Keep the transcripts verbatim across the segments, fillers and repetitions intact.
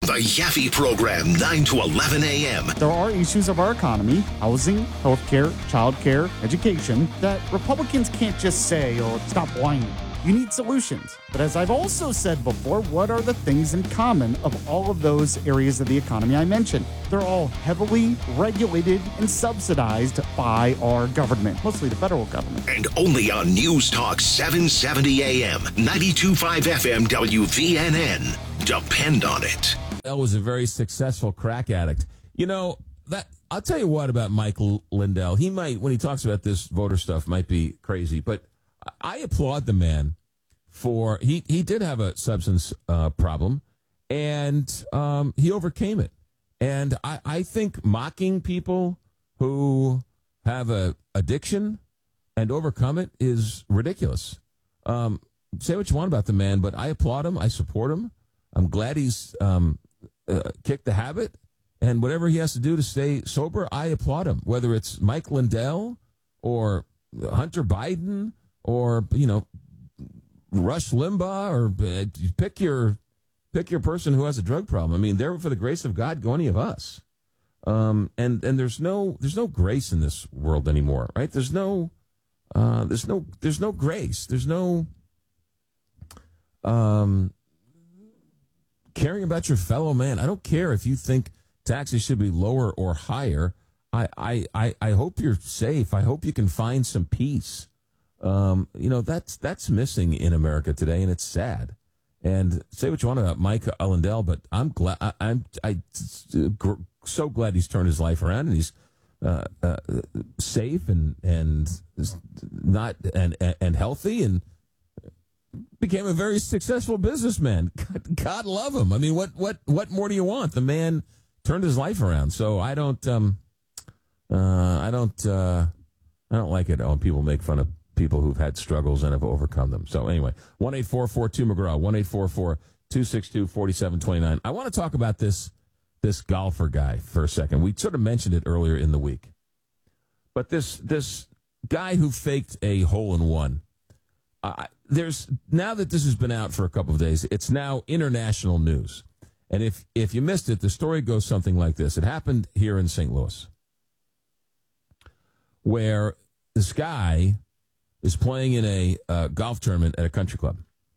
The Yaffe Program, nine to eleven a.m. There are issues of our economy, housing, healthcare, childcare, education, that Republicans can't just say, oh, stop whining. You need solutions. But as I've also said before, what are the things in common of all of those areas of the economy I mentioned? They're all heavily regulated and subsidized by our government, mostly the federal government. And only on News Talk seven seventy a.m., ninety-two point five F M W V N N. Depend on it. Lindell was a very successful crack addict. You know, that I'll tell you what about Michael Lindell. He might, when he talks about this voter stuff, might be crazy, but I applaud the man for, he, he did have a substance uh, problem, and um, he overcame it. And I, I think mocking people who have a addiction and overcome it is ridiculous. Um, say what you want about the man, but I applaud him. I support him. I'm glad he's um, uh, kicked the habit, and whatever he has to do to stay sober, I applaud him. Whether it's Mike Lindell or Hunter Biden or, you know, Rush Limbaugh, or uh, pick your pick your person who has a drug problem. I mean, there for the grace of God go any of us. Um, and and there's no there's no grace in this world anymore, right? There's no uh, there's no there's no grace. There's no um. caring about your fellow man. I don't care if you think taxes should be lower or higher. I, I, I, I hope you're safe. I hope you can find some peace. Um, you know, that's that's missing in America today, and it's sad. And say what you want about Mike Lindell, but I'm glad. I, I'm I, so glad he's turned his life around, and he's uh, uh, safe and and not and and healthy, and became a very successful businessman. God, God love him. I mean, what, what, what more do you want? The man turned his life around. So I don't, um, uh, I don't, uh, I don't like it when people make fun of people who've had struggles and have overcome them. So anyway, one eight four four two McGraw, one eight four four two six two four seven two nine. I want to talk about this, this golfer guy for a second. We sort of mentioned it earlier in the week, but this, this guy who faked a hole in one. Uh, there's now that this has been out for a couple of days, it's now international news. And if, if you missed it, the story goes something like this. It happened here in Saint Louis, where this guy is playing in a uh, golf tournament at a country club.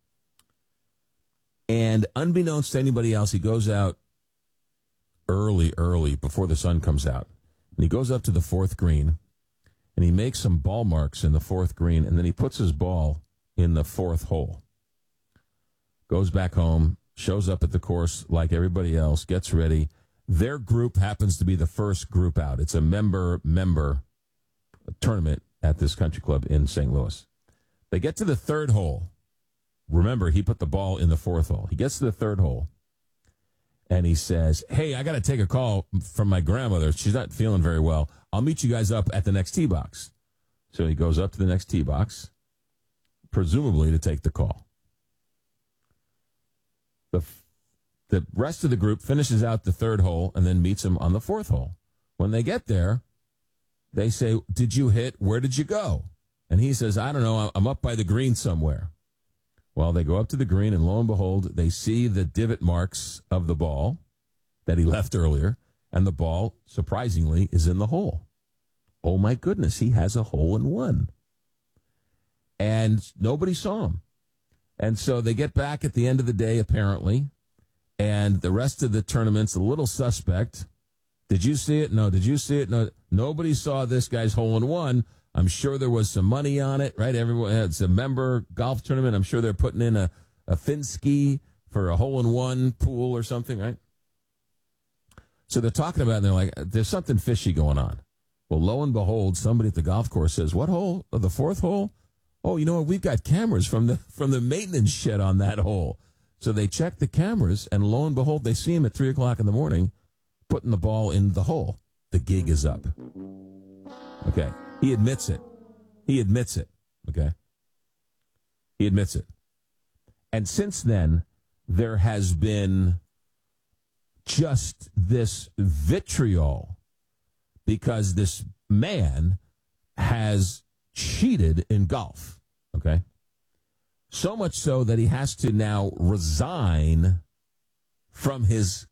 And unbeknownst to anybody else, he goes out early, early, before the sun comes out. And he goes up to the fourth green, and he makes some ball marks in the fourth green, and then he puts his ball in the fourth hole. Goes back home, shows up at the course like everybody else, gets ready. Their group happens to be the first group out. It's a member-member tournament at this country club in Saint Louis. They get to the third hole. Remember, he put the ball in the fourth hole. He gets to the third hole, and he says, hey, I got to take a call from my grandmother. She's not feeling very well. I'll meet you guys up at the next tee box. So he goes up to the next tee box, presumably to take the call. The the rest of the group finishes out the third hole and then meets him on the fourth hole. When they get there, they say, did you hit? Where did you go? And he says, I don't know. I'm up by the green somewhere. Well, they go up to the green, and lo and behold, they see the divot marks of the ball that he left earlier, and the ball, surprisingly, is in the hole. Oh, my goodness, he has a hole in one. And nobody saw him. And so they get back at the end of the day, apparently, and the rest of the tournament's a little suspect. Did you see it? No. Did you see it? No. Nobody saw this guy's hole in one. I'm sure there was some money on it, right? Everyone, it's a member golf tournament. I'm sure they're putting in a, a Finsky for a hole in one pool or something, right? So they're talking about it, and they're like, there's something fishy going on. Well, lo and behold, somebody at the golf course says, what hole? Oh, the fourth hole? Oh, you know what? We've got cameras from the from the maintenance shed on that hole. So they check the cameras, and lo and behold, they see him at three o'clock in the morning putting the ball in the hole. The gig is up. Okay. He admits it. He admits it. Okay. He admits it. And since then, there has been just this vitriol because this man has cheated in golf. Okay. So much so that he has to now resign from his